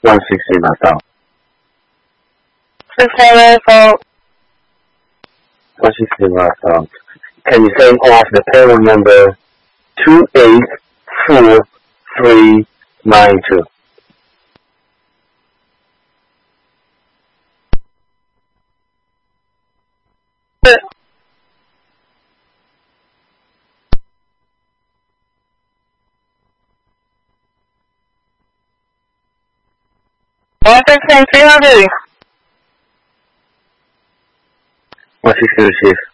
160 myself. 160 myself. Can you say off the payroll number 284392? $116,300. 160 Chief.